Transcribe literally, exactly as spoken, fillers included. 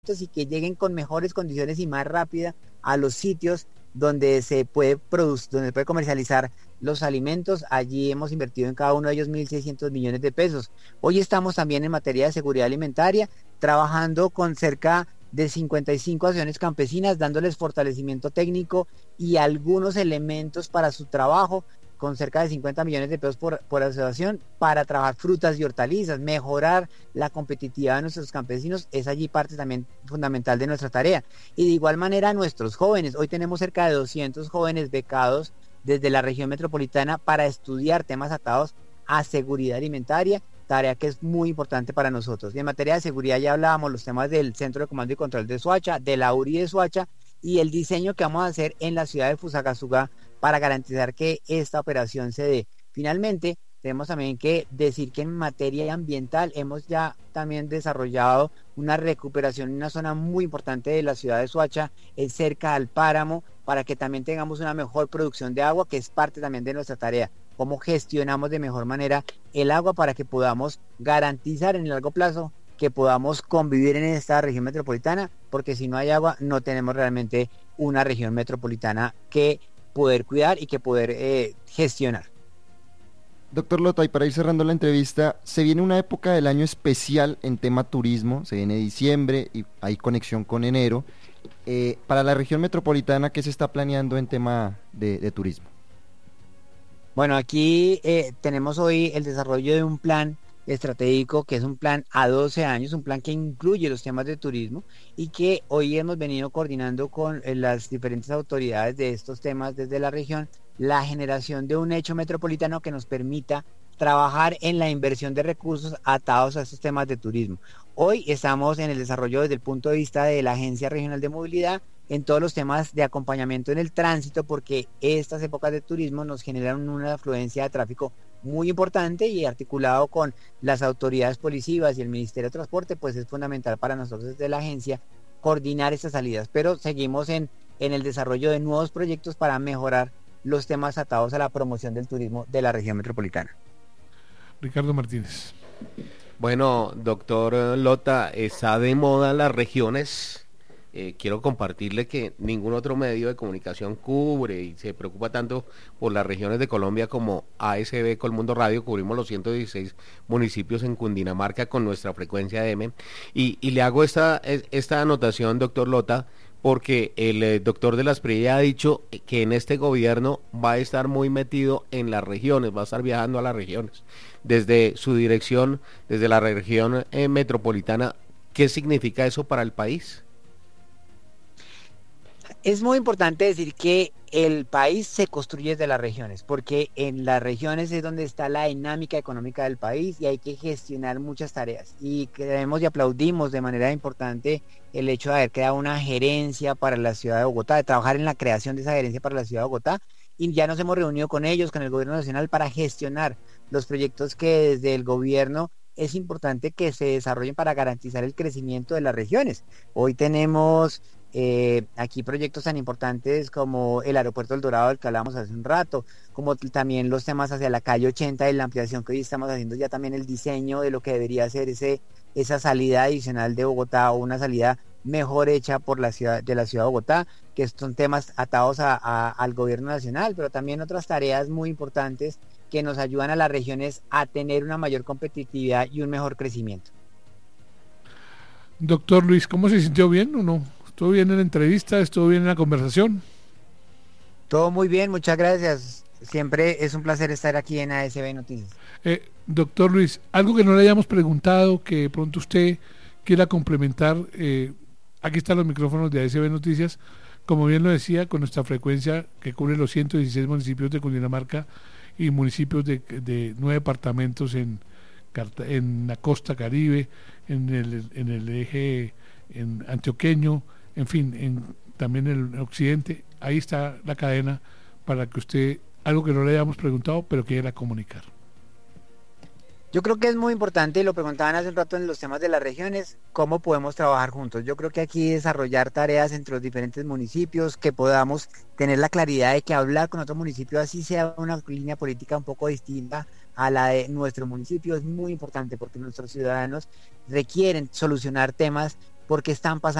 y que lleguen con mejores condiciones y más rápida a los sitios donde se puede producir, donde se puede comercializar los alimentos. Allí hemos invertido en cada uno de ellos mil seiscientos millones de pesos. Hoy estamos también en materia de seguridad alimentaria, trabajando con cerca de cincuenta y cinco asociaciones campesinas, dándoles fortalecimiento técnico y algunos elementos para su trabajo, con cerca de cincuenta millones de pesos por, por asociación, para trabajar frutas y hortalizas, mejorar la competitividad de nuestros campesinos. Es allí parte también fundamental de nuestra tarea. Y de igual manera nuestros jóvenes, hoy tenemos cerca de doscientos jóvenes becados desde la región metropolitana para estudiar temas atados a seguridad alimentaria, tarea que es muy importante para nosotros. Y en materia de seguridad ya hablábamos los temas del Centro de Comando y Control de Soacha, de la U R I de Soacha, y el diseño que vamos a hacer en la ciudad de Fusagasugá para garantizar que esta operación se dé. Finalmente, tenemos también que decir que en materia ambiental hemos ya también desarrollado una recuperación en una zona muy importante de la ciudad de Soacha, es cerca al páramo, para que también tengamos una mejor producción de agua, que es parte también de nuestra tarea. Cómo gestionamos de mejor manera el agua para que podamos garantizar en el largo plazo que podamos convivir en esta región metropolitana, porque si no hay agua no tenemos realmente una región metropolitana que poder cuidar y que poder eh, gestionar. Doctor Lota, y para ir cerrando la entrevista, se viene una época del año especial en tema turismo, se viene diciembre y hay conexión con enero. Eh, para la región metropolitana, ¿qué se está planeando en tema de, de turismo? Bueno, aquí eh, tenemos hoy el desarrollo de un plan estratégico que es un plan a doce años, un plan que incluye los temas de turismo y que hoy hemos venido coordinando con eh, las diferentes autoridades de estos temas desde la región, la generación de un hecho metropolitano que nos permita trabajar en la inversión de recursos atados a estos temas de turismo. Hoy estamos en el desarrollo desde el punto de vista de la Agencia Regional de Movilidad en todos los temas de acompañamiento en el tránsito, porque estas épocas de turismo nos generan una afluencia de tráfico muy importante, y articulado con las autoridades policivas y el Ministerio de Transporte, pues es fundamental para nosotros desde la agencia coordinar estas salidas, pero seguimos en, en el desarrollo de nuevos proyectos para mejorar los temas atados a la promoción del turismo de la región metropolitana. Ricardo Martínez. Bueno, doctor Lota, está de moda las regiones. Eh, quiero compartirle que ningún otro medio de comunicación cubre y se preocupa tanto por las regiones de Colombia como A S B Colmundo Radio. Cubrimos los ciento dieciséis municipios en Cundinamarca con nuestra frecuencia de M. Y, y le hago esta, esta anotación, doctor Lota, porque el eh, doctor de la Espriella ha dicho que en este gobierno va a estar muy metido en las regiones, va a estar viajando a las regiones. Desde su dirección, desde la región eh, metropolitana, ¿qué significa eso para el país? Es muy importante decir que el país se construye desde las regiones, porque en las regiones es donde está la dinámica económica del país y hay que gestionar muchas tareas. Y creemos y aplaudimos de manera importante el hecho de haber creado una gerencia para la ciudad de Bogotá, de trabajar en la creación de esa gerencia para la ciudad de Bogotá, y ya nos hemos reunido con ellos, con el gobierno nacional, para gestionar los proyectos que desde el gobierno es importante que se desarrollen para garantizar el crecimiento de las regiones. Hoy tenemos Eh, aquí proyectos tan importantes como el aeropuerto El Dorado, del que hablábamos hace un rato, como también los temas hacia la calle ochenta y la ampliación que hoy estamos haciendo, ya también el diseño de lo que debería ser ese, esa salida adicional de Bogotá, o una salida mejor hecha por la ciudad, de la ciudad de Bogotá, que son temas atados a, a, al gobierno nacional, pero también otras tareas muy importantes que nos ayudan a las regiones a tener una mayor competitividad y un mejor crecimiento. Doctor Luis, ¿cómo se sintió? ¿Bien o no? ¿Estuvo bien en la entrevista? ¿Estuvo bien en la conversación? Todo muy bien, muchas gracias. Siempre es un placer estar aquí en A S B Noticias. Eh, doctor Luis, algo que no le hayamos preguntado, que de pronto usted quiera complementar, eh, aquí están los micrófonos de A S B Noticias, como bien lo decía, con nuestra frecuencia que cubre los ciento dieciséis municipios de Cundinamarca y municipios de, de nueve departamentos en, en la costa Caribe, en el, en el eje en antioqueño, en fin, en, también en el occidente. Ahí está la cadena para que usted, algo que no le hayamos preguntado, pero quiera comunicar. Yo creo que es muy importante, y lo preguntaban hace un rato en los temas de las regiones, cómo podemos trabajar juntos. Yo creo que aquí desarrollar tareas entre los diferentes municipios, que podamos tener la claridad de que hablar con otro municipio, así sea una línea política un poco distinta a la de nuestro municipio, es muy importante, porque nuestros ciudadanos requieren solucionar temas por qué están pasando